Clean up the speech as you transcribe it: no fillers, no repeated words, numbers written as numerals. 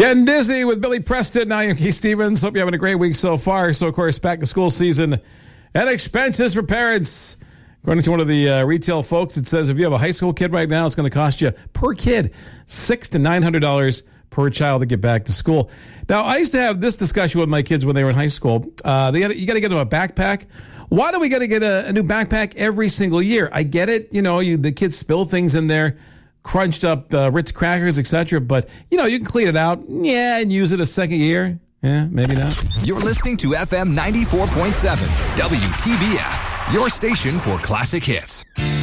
Getting dizzy with Billy Preston. I am Keith Stevens. Hope you're having a great week so far. So, of course, back to school season and expenses for parents. According to one of the retail folks, it says if you have a high school kid right now, it's going to cost you per kid $600 to $900 per child to get back to school. Now, I used to have this discussion with my kids when they were in high school. You got to get them a backpack. Why do we got to get a new backpack every single year? I get it. The kids spill things in there, crunched up Ritz crackers, etc. But, you can clean it out, and use it a second year. Yeah, maybe not. You're listening to FM 94.7, WTBF, your station for classic hits.